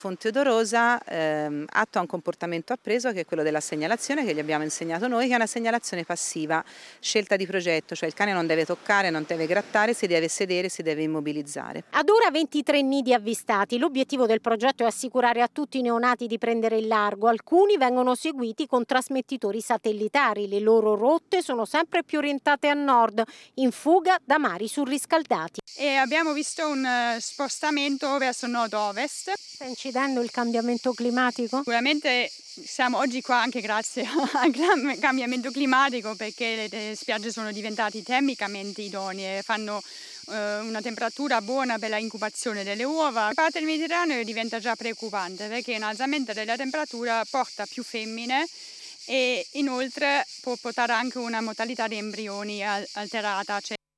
Fonte Odorosa attua un comportamento appreso che è quello della segnalazione che gli abbiamo insegnato noi, che è una segnalazione passiva, scelta di progetto, cioè il cane non deve toccare, non deve grattare, si deve sedere, si deve immobilizzare. Ad ora 23 nidi avvistati. L'obiettivo del progetto è assicurare a tutti i neonati di prendere il largo. Alcuni vengono seguiti con trasmettitori satellitari. Le loro rotte sono sempre più orientate a nord, in fuga da mari surriscaldati. E abbiamo visto un spostamento verso nord-ovest. Sta incidendo il cambiamento climatico? Sicuramente siamo oggi qua anche grazie al cambiamento climatico, perché le spiagge sono diventate termicamente idonee, fanno una temperatura buona per la incubazione delle uova. La parte del Mediterraneo diventa già preoccupante perché un alzamento della temperatura porta più femmine e inoltre può portare anche una mortalità di embrioni alterata.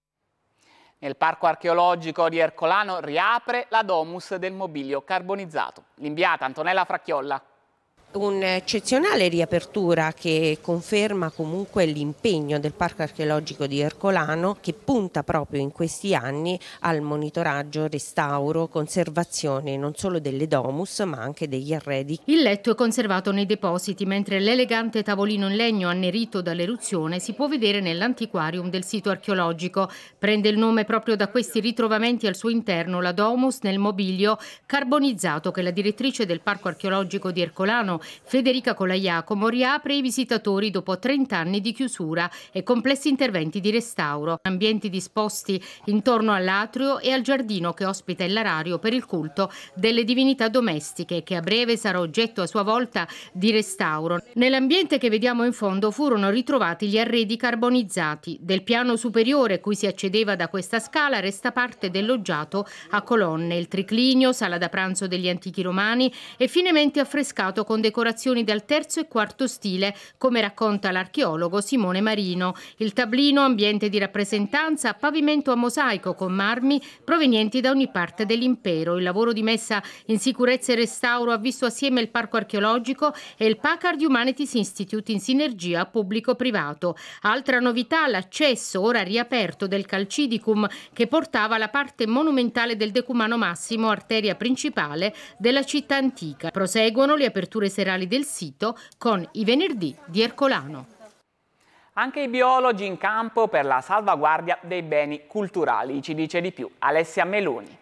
Nel parco archeologico di Ercolano riapre la domus del mobilio carbonizzato. L'inviata Antonella Fracchiolla. Un'eccezionale riapertura che conferma comunque l'impegno del Parco Archeologico di Ercolano, che punta proprio in questi anni al monitoraggio, restauro, conservazione non solo delle domus ma anche degli arredi. Il letto è conservato nei depositi, mentre l'elegante tavolino in legno annerito dall'eruzione si può vedere nell'antiquarium del sito archeologico. Prende il nome proprio da questi ritrovamenti al suo interno la domus nel mobilio carbonizzato che la direttrice del Parco Archeologico di Ercolano, Federica Colaiacomo, riapre ai visitatori dopo 30 anni di chiusura e complessi interventi di restauro. Ambienti disposti intorno all'atrio e al giardino che ospita il larario per il culto delle divinità domestiche, che a breve sarà oggetto a sua volta di restauro. Nell'ambiente che vediamo in fondo furono ritrovati gli arredi carbonizzati. Del piano superiore, cui si accedeva da questa scala, resta parte del loggiato a colonne, il triclinio, sala da pranzo degli antichi romani e finemente affrescato con decorazioni del terzo e quarto stile, come racconta l'archeologo Simone Marino. Il tablino, ambiente di rappresentanza, a pavimento a mosaico con marmi provenienti da ogni parte dell'impero. Il lavoro di messa in sicurezza e restauro ha visto assieme il Parco Archeologico e il Packard Humanities Institute in sinergia pubblico-privato. Altra novità, l'accesso ora riaperto del Calcidicum, che portava la parte monumentale del Decumano Massimo, arteria principale della città antica. Proseguono le aperture serali del sito con i venerdì di Ercolano. Anche i biologi in campo per la salvaguardia dei beni culturali. Ci dice di più Alessia Meloni.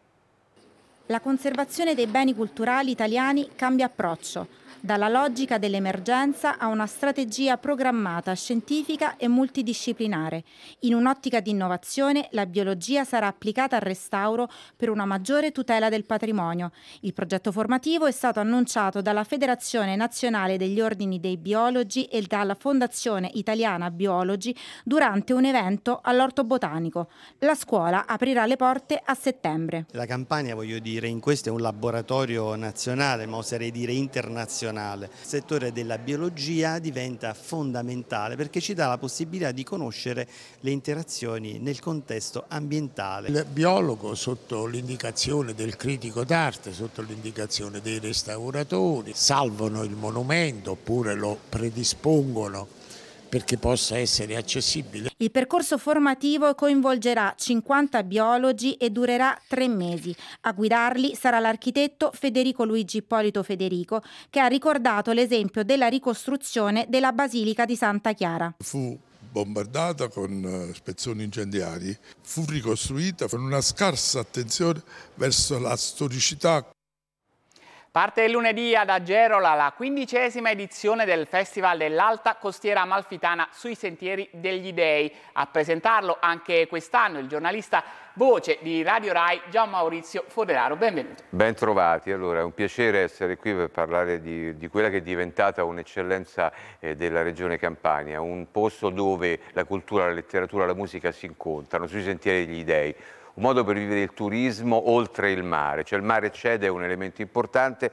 La conservazione dei beni culturali italiani cambia approccio, dalla logica dell'emergenza a una strategia programmata, scientifica e multidisciplinare. In un'ottica di innovazione, la biologia sarà applicata al restauro per una maggiore tutela del patrimonio. Il progetto formativo è stato annunciato dalla Federazione Nazionale degli Ordini dei Biologi e dalla Fondazione Italiana Biologi durante un evento all'Orto Botanico. La scuola aprirà le porte a settembre. La Campania, voglio dire, in questo è un laboratorio nazionale, ma oserei dire internazionale. Il settore della biologia diventa fondamentale perché ci dà la possibilità di conoscere le interazioni nel contesto ambientale. Il biologo, sotto l'indicazione del critico d'arte, sotto l'indicazione dei restauratori, salvano il monumento oppure lo predispongono perché possa essere accessibile. Il percorso formativo coinvolgerà 50 biologi e durerà 3 mesi. A guidarli sarà l'architetto Federico Luigi Ippolito Federico, che ha ricordato l'esempio della ricostruzione della Basilica di Santa Chiara. Fu bombardata con spezzoni incendiari, fu ricostruita con una scarsa attenzione verso la storicità. Parte il lunedì ad Agerola la 15ª edizione del Festival dell'Alta Costiera Amalfitana sui Sentieri degli Dei. A presentarlo anche quest'anno il giornalista voce di Radio Rai Gian Maurizio Foderaro. Benvenuto. Ben trovati. Allora, è un piacere essere qui per parlare di quella che è diventata un'eccellenza della regione Campania, un posto dove la cultura, la letteratura, la musica si incontrano, sui Sentieri degli Dei. Un modo per vivere il turismo oltre il mare, cioè il mare c'è ed è un elemento importante,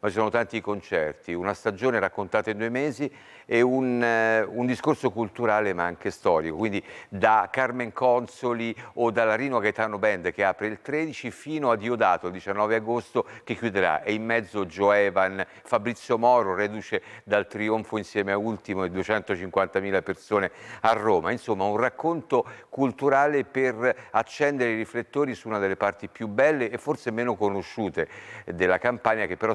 ma ci sono tanti concerti, una stagione raccontata in 2 mesi e un discorso culturale ma anche storico, quindi da Carmen Consoli o dalla Rino Gaetano Band che apre il 13 fino a Diodato il 19 agosto che chiuderà, e in mezzo Joevan, Fabrizio Moro reduce dal trionfo insieme a Ultimo e 250.000 persone a Roma, insomma un racconto culturale per accendere i riflettori su una delle parti più belle e forse meno conosciute della Campania, che però